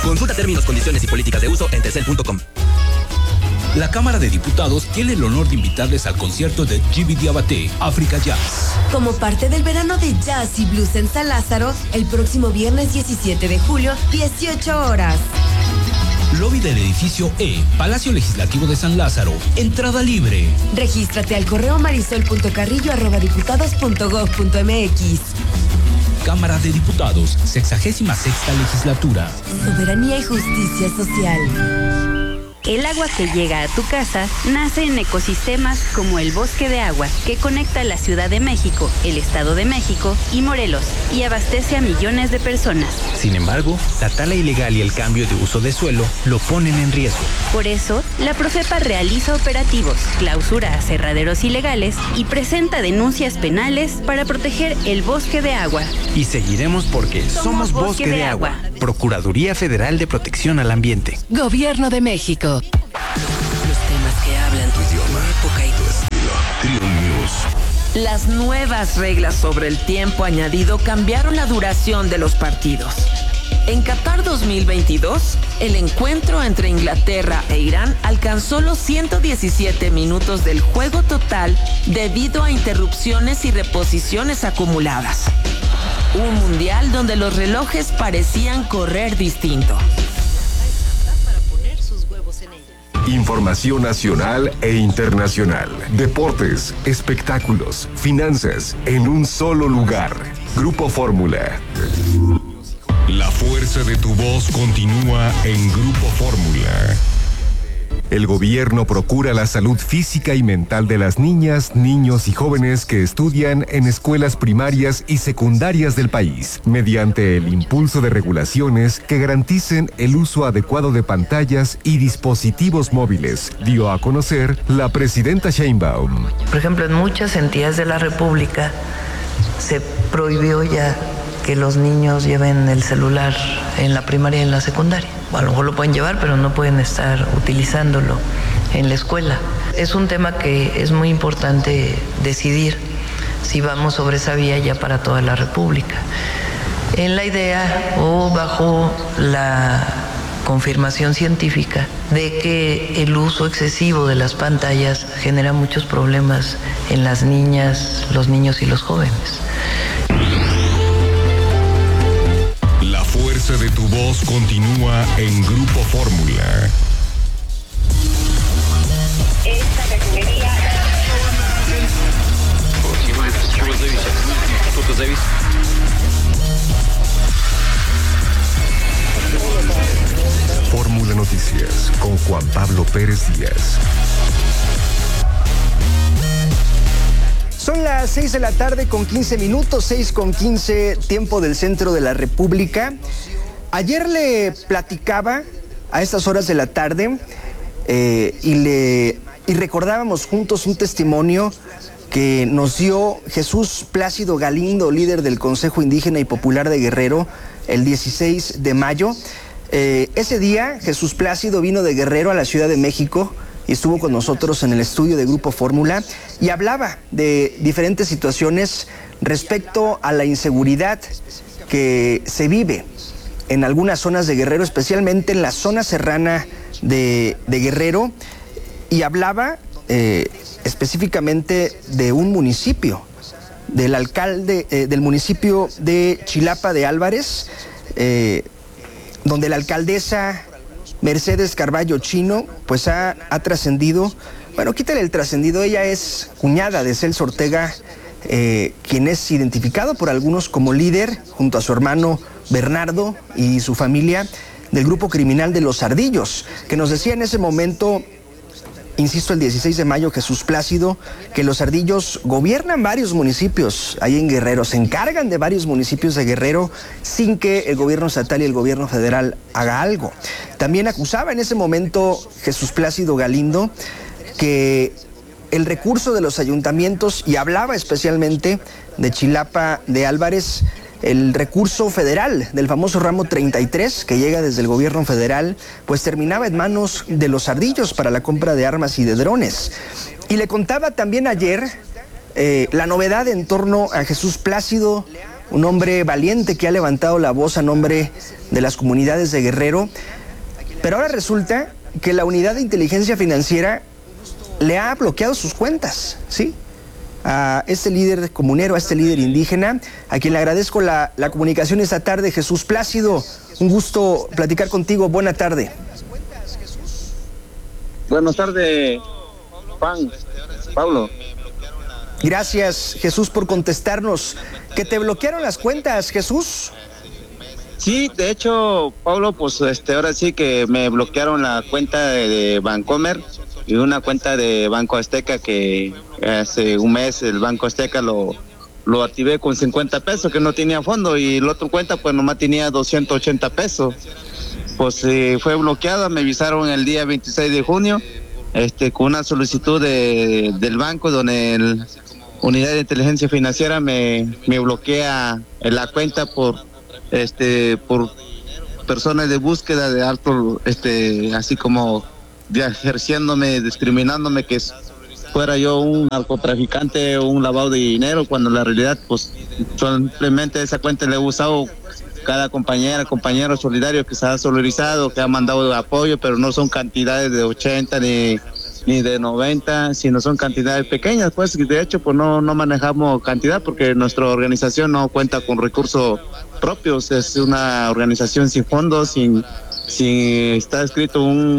Consulta términos, condiciones y políticas de uso en telcel.com. La Cámara de Diputados tiene el honor de invitarles al concierto de Gibi Diabaté, África Jazz. Como parte del verano de jazz y blues en San Lázaro, el próximo viernes 17 de julio, 18 horas. Lobby del edificio E, Palacio Legislativo de San Lázaro. Entrada libre. Regístrate al correo marisol.carrillo@diputados.gov.mx. Cámara de Diputados, 66ª Legislatura. Soberanía y justicia social. El agua que llega a tu casa nace en ecosistemas como el Bosque de Agua, que conecta la Ciudad de México, el Estado de México y Morelos, y abastece a millones de personas. Sin embargo, la tala ilegal y el cambio de uso de suelo lo ponen en riesgo. Por eso, la Profepa realiza operativos, clausura aserraderos ilegales y presenta denuncias penales para proteger el Bosque de Agua. Y seguiremos porque somos Bosque de Agua. Procuraduría Federal de Protección al Ambiente. Gobierno de México. Los temas que hablan tu idioma, época y tu estilo. Triun News. Las nuevas reglas sobre el tiempo añadido cambiaron la duración de los partidos. En Qatar 2022, el encuentro entre Inglaterra e Irán alcanzó los 117 minutos del juego total debido a interrupciones y reposiciones acumuladas. Un mundial donde los relojes parecían correr distinto. Información nacional e internacional. Deportes, espectáculos, finanzas, en un solo lugar. Grupo Fórmula. La fuerza de tu voz continúa en Grupo Fórmula. El gobierno procura la salud física y mental de las niñas, niños y jóvenes que estudian en escuelas primarias y secundarias del país, mediante el impulso de regulaciones que garanticen el uso adecuado de pantallas y dispositivos móviles, dio a conocer la presidenta Sheinbaum. Por ejemplo, en muchas entidades de la República se prohibió ya que los niños lleven el celular en la primaria y en la secundaria. A lo mejor lo pueden llevar, pero no pueden estar utilizándolo en la escuela. Es un tema que es muy importante decidir si vamos sobre esa vía ya para toda la República. En la idea o bajo la confirmación científica de que el uso excesivo de las pantallas genera muchos problemas en las niñas, los niños y los jóvenes. La fuerza de tu voz continúa en Grupo Fórmula. Esta refinería... Fórmula Noticias con Juan Pablo Pérez Díaz. Son las 6 de la tarde con 15 minutos, 6:15, tiempo del centro de la República. Ayer le platicaba a estas horas de la tarde y recordábamos juntos un testimonio que nos dio Jesús Plácido Galindo, líder del Consejo Indígena y Popular de Guerrero, el 16 de mayo. Ese día Jesús Plácido vino de Guerrero a la Ciudad de México y estuvo con nosotros en el estudio de Grupo Fórmula y hablaba de diferentes situaciones respecto a la inseguridad que se vive en algunas zonas de Guerrero, especialmente en la zona serrana de Guerrero, y hablaba específicamente de un municipio, del alcalde del municipio de Chilapa de Álvarez, donde la alcaldesa Mercedes Carballo Chino, pues ha trascendido, bueno, quítale el trascendido, ella es cuñada de Celso Ortega, quien es identificado por algunos como líder, junto a su hermano Bernardo y su familia, del grupo criminal de Los Ardillos, que nos decía en ese momento, insisto, el 16 de mayo, Jesús Plácido, que los Ardillos gobiernan varios municipios ahí en Guerrero, se encargan de varios municipios de Guerrero sin que el gobierno estatal y el gobierno federal haga algo. También acusaba en ese momento Jesús Plácido Galindo que el recurso de los ayuntamientos, y hablaba especialmente de Chilapa de Álvarez, el recurso federal del famoso ramo 33 que llega desde el gobierno federal, pues terminaba en manos de los Ardillos para la compra de armas y de drones. Y le contaba también ayer la novedad en torno a Jesús Plácido un hombre valiente que ha levantado la voz a nombre de las comunidades de Guerrero, pero ahora resulta que la Unidad de Inteligencia Financiera le ha bloqueado sus cuentas, ¿sí? A este líder comunero, a este líder indígena, a quien le agradezco la comunicación esta tarde. Jesús Plácido, un gusto platicar contigo. Buena tarde. Buenas tardes, Juan, Pablo. Gracias, Jesús, por contestarnos. ¿Que te bloquearon las cuentas, Jesús? Sí, de hecho, Pablo, pues ahora sí que me bloquearon la cuenta de Bancomer y una cuenta de Banco Azteca que hace un mes el Banco Azteca lo activé con 50 pesos, que no tenía fondo, y la otra cuenta pues nomás tenía 280 pesos. Pues fue bloqueada, me avisaron el día 26 de junio con una solicitud del banco donde la Unidad de Inteligencia Financiera me bloquea la cuenta por personas de búsqueda de alto, así como ejerciéndome, discriminándome que fuera yo un narcotraficante o un lavado de dinero, cuando en la realidad pues simplemente esa cuenta la he usado cada compañero solidario que se ha solidarizado, que ha mandado apoyo, pero no son cantidades de 80 ni de 90, sino son cantidades pequeñas, pues de hecho pues no manejamos cantidad porque nuestra organización no cuenta con recursos propios, es una organización sin fondos, sin está escrito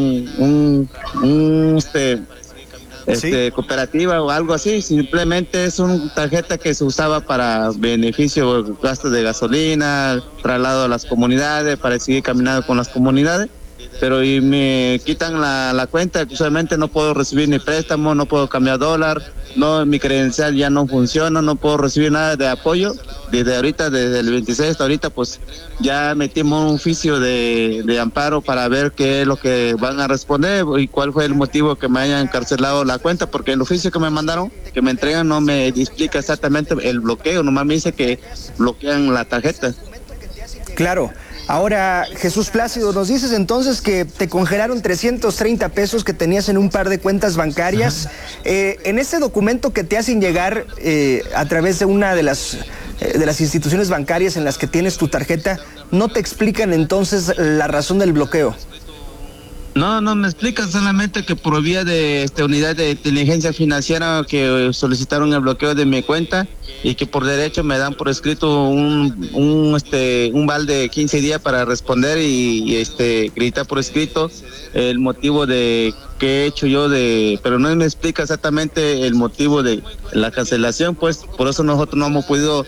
cooperativa o algo así, simplemente es una tarjeta que se usaba para beneficio, gastos de gasolina, traslado a las comunidades, para seguir caminando con las comunidades, pero y me quitan la cuenta, usualmente no puedo recibir ni préstamo, no puedo cambiar dólar, no, mi credencial ya no funciona, no puedo recibir nada de apoyo. Desde ahorita, desde el 26 hasta ahorita, pues ya metimos un oficio de amparo para ver qué es lo que van a responder y cuál fue el motivo que me hayan cancelado la cuenta, porque el oficio que me mandaron, que me entregan, no me explica exactamente el bloqueo, nomás me dice que bloquean la tarjeta. Claro. Ahora, Jesús Plácido, nos dices entonces que te congelaron 330 pesos que tenías en un par de cuentas bancarias. En ese documento que te hacen llegar a través de una de las instituciones bancarias en las que tienes tu tarjeta, ¿no te explican entonces la razón del bloqueo? No me explican, solamente que por vía de Unidad de Inteligencia Financiera que solicitaron el bloqueo de mi cuenta y que por derecho me dan por escrito un val de 15 días para responder y gritar por escrito el motivo de que he hecho yo pero no me explica exactamente el motivo de la cancelación, pues por eso nosotros no hemos podido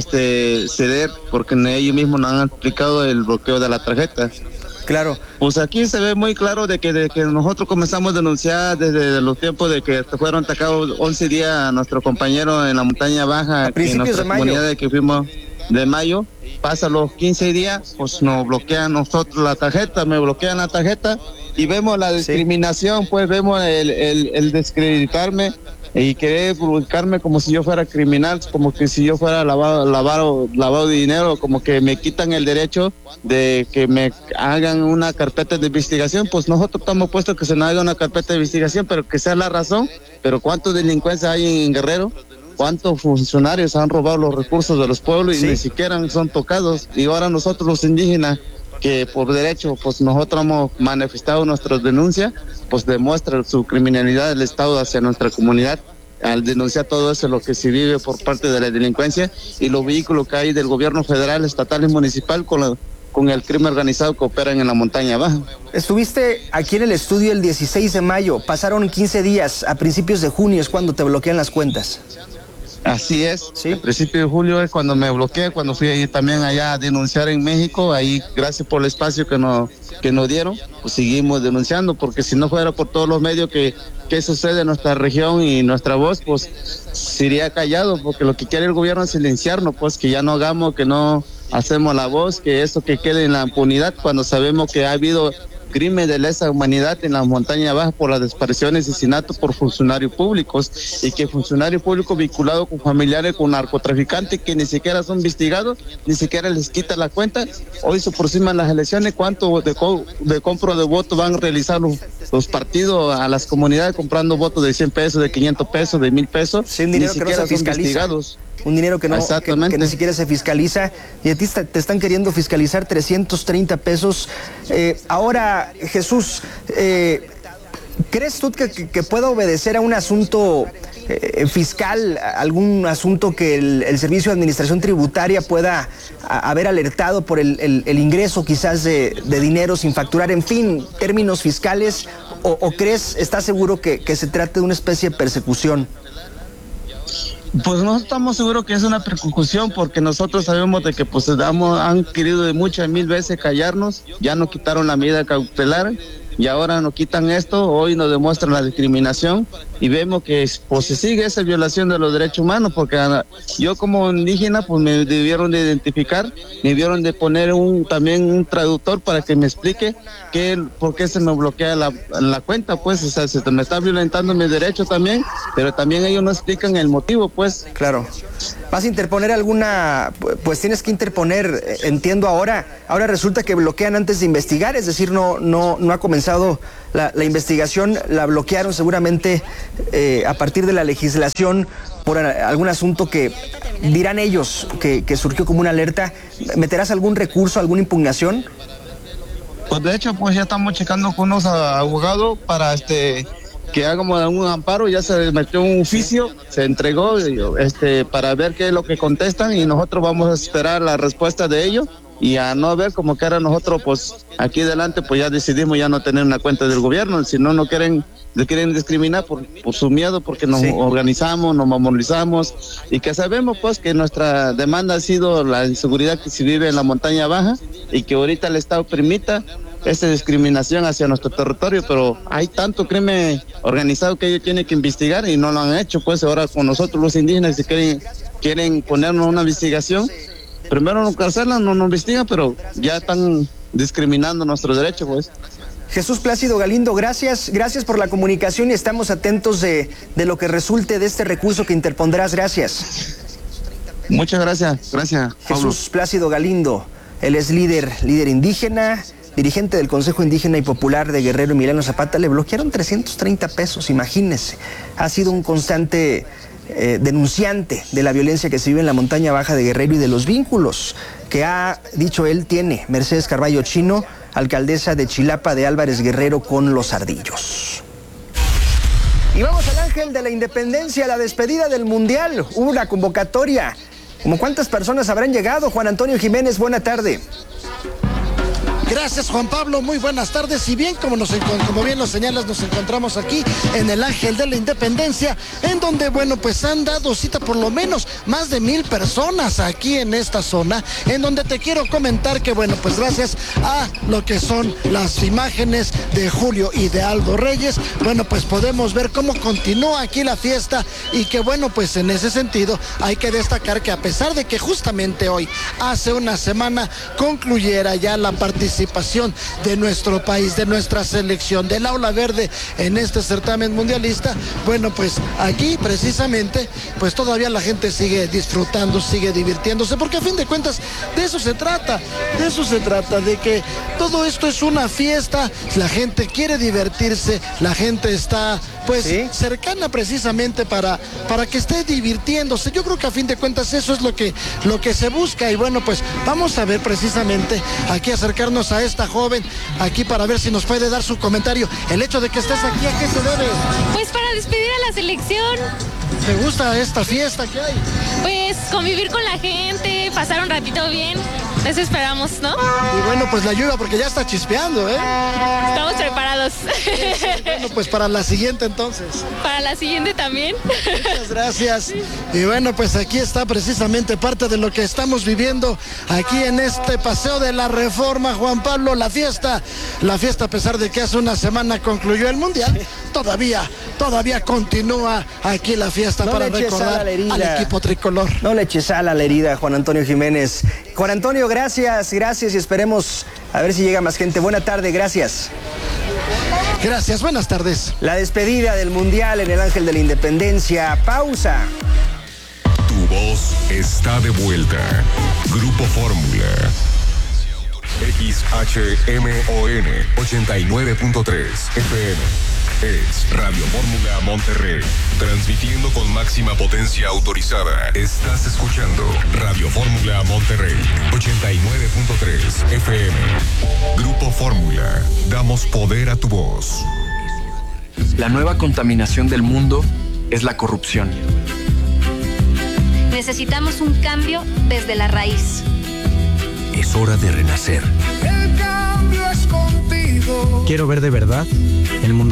ceder, porque ellos mismos nos han explicado el bloqueo de la tarjeta. Claro. Pues aquí se ve muy claro de que nosotros comenzamos a denunciar desde los tiempos de que fueron atacados 11 días a nuestro compañero en la montaña baja, a principios de mayo. Comunidad que fuimos de mayo. Pasa los 15 días, pues nos bloquean nosotros la tarjeta, me bloquean la tarjeta y vemos la discriminación, sí. Pues vemos el descreditarme y querer publicarme como si yo fuera criminal, como que si yo fuera lavado de dinero, como que me quitan el derecho de que me hagan una carpeta de investigación. Pues nosotros estamos puestos que se nos haga una carpeta de investigación, pero que sea la razón. Pero ¿cuántos delincuencia hay en Guerrero? ¿Cuántos funcionarios han robado los recursos de los pueblos y ni siquiera son tocados? Y ahora nosotros los indígenas, que por derecho, pues nosotros hemos manifestado nuestras denuncias, pues demuestra su criminalidad del Estado hacia nuestra comunidad, al denunciar todo eso, lo que se vive por parte de la delincuencia y los vehículos que hay del gobierno federal, estatal y municipal con el crimen organizado que operan en la montaña baja. Estuviste aquí en el estudio el 16 de mayo, pasaron 15 días, a principios de junio es cuando te bloquean las cuentas. Así es, ¿sí? A principios de julio es cuando me bloqueé, cuando fui ahí también allá a denunciar en México, ahí gracias por el espacio que nos dieron, pues seguimos denunciando, porque si no fuera por todos los medios que sucede en nuestra región y nuestra voz, pues sería callado, porque lo que quiere el gobierno es silenciarnos, pues que ya no hagamos, que no hacemos la voz, que eso que quede en la impunidad, cuando sabemos que ha habido crimen de lesa humanidad en la montaña baja por la desaparición y asesinato por funcionarios públicos, y que funcionarios públicos vinculados con familiares con narcotraficantes que ni siquiera son investigados, ni siquiera les quita la cuenta. Hoy se aproximan las elecciones, ¿cuánto de compra de votos van a realizar los partidos a las comunidades comprando votos de 100 pesos, de 500 pesos, de 1000 pesos? Sin dinero ni que siquiera no se son investigados. un dinero que ni siquiera se fiscaliza, y a ti te están queriendo fiscalizar 330 pesos. Ahora, Jesús, ¿crees tú que pueda obedecer a un asunto fiscal, algún asunto que el Servicio de Administración Tributaria pueda haber alertado por el ingreso quizás de dinero sin facturar, en fin, términos fiscales, o crees, estás seguro que se trate de una especie de persecución? Pues no estamos seguros que es una persecución, porque nosotros sabemos de que pues han querido de muchas mil veces callarnos, ya nos quitaron la medida cautelar y ahora nos quitan esto, hoy nos demuestran la discriminación y vemos que pues se sigue esa violación de los derechos humanos, porque yo como indígena pues me debieron de identificar, me debieron de poner también un traductor para que me explique por qué se me bloquea la cuenta, pues, o sea, se me está violentando mis derechos también, pero también ellos no explican el motivo, pues. Claro. ¿Vas a interponer alguna? Pues tienes que interponer, entiendo ahora resulta que bloquean antes de investigar, es decir, no ha comenzado la investigación, la bloquearon seguramente a partir de la legislación por algún asunto que dirán ellos que surgió como una alerta. ¿Meterás algún recurso, alguna impugnación? Pues de hecho, pues ya estamos checando con unos abogados para que hagamos un amparo, ya se metió un oficio, se entregó para ver qué es lo que contestan y nosotros vamos a esperar la respuesta de ellos y a no ver como que ahora nosotros pues aquí adelante pues ya decidimos ya no tener una cuenta del gobierno, si no quieren discriminar por su miedo, porque nos organizamos, nos movilizamos y que sabemos pues que nuestra demanda ha sido la inseguridad que se vive en la montaña baja y que ahorita el Estado permita esa discriminación hacia nuestro territorio, pero hay tanto crimen organizado que ellos tienen que investigar y no lo han hecho, pues ahora con nosotros los indígenas si quieren ponernos una investigación, primero no encarcelan, no nos investigan, pero ya están discriminando nuestros derechos, pues. Jesús Plácido Galindo, gracias por la comunicación y estamos atentos de lo que resulte de este recurso que interpondrás. Gracias. Muchas gracias, Pablo. Jesús Plácido Galindo, él es líder indígena, dirigente del Consejo Indígena y Popular de Guerrero, Emiliano Zapata. Le bloquearon 330 pesos, imagínense. Ha sido un constante denunciante de la violencia que se vive en la montaña baja de Guerrero y de los vínculos que ha dicho él tiene Mercedes Carballo Chino, alcaldesa de Chilapa de Álvarez Guerrero, con los Ardillos. Y vamos al Ángel de la Independencia, la despedida del Mundial. Hubo una convocatoria. ¿Cómo cuántas personas habrán llegado? Juan Antonio Jiménez, buena tarde. Gracias, Juan Pablo, muy buenas tardes. Y bien, como bien lo señalas, nos encontramos aquí en el Ángel de la Independencia, en donde, bueno, pues han dado cita por lo menos más de 1,000 personas aquí en esta zona, en donde te quiero comentar que, bueno, pues gracias a lo que son las imágenes de Julio y de Aldo Reyes, bueno, pues podemos ver cómo continúa aquí la fiesta y que, bueno, pues en ese sentido hay que destacar que a pesar de que justamente hoy, hace una semana, concluyera ya la participación de nuestro país, de nuestra selección, del Aula Verde en este certamen mundialista, bueno, pues aquí precisamente, pues todavía la gente sigue disfrutando, sigue divirtiéndose, porque a fin de cuentas de eso se trata, de que todo esto es una fiesta, la gente quiere divertirse, la gente está pues cercana precisamente para que esté divirtiéndose. Yo creo que a fin de cuentas eso es lo que se busca y bueno, pues vamos a ver precisamente aquí acercarnos a esta joven aquí para ver si nos puede dar su comentario. El hecho de que estés aquí, ¿a qué se debe? Pues para despedir a la selección. ¿Te gusta esta fiesta que hay? Pues convivir con la gente, pasar un ratito bien. Eso esperamos, ¿no? Y bueno, pues la lluvia porque ya está chispeando, ¿eh? Estamos preparados. Bueno, pues para la siguiente entonces. Para la siguiente también. Muchas gracias. Y bueno, pues aquí está precisamente parte de lo que estamos viviendo aquí en este Paseo de la Reforma, Juan Pablo, la fiesta a pesar de que hace una semana concluyó el Mundial, todavía continúa aquí la fiesta para recordar al equipo tricolor. No le eches sal a la herida, Juan Antonio Jiménez. Juan Antonio, gracias y esperemos a ver si llega más gente. Buena tarde, gracias. Gracias, buenas tardes. La despedida del Mundial en el Ángel de la Independencia. Pausa. Tu voz está de vuelta. Grupo Fórmula. XHMON 89.3 FM. Es Radio Fórmula Monterrey, transmitiendo con máxima potencia autorizada. Estás escuchando Radio Fórmula Monterrey, 89.3 FM. Grupo Fórmula, damos poder a tu voz. La nueva contaminación del mundo es la corrupción. Necesitamos un cambio desde la raíz. Es hora de renacer. El cambio es contigo. Quiero ver de verdad el mundo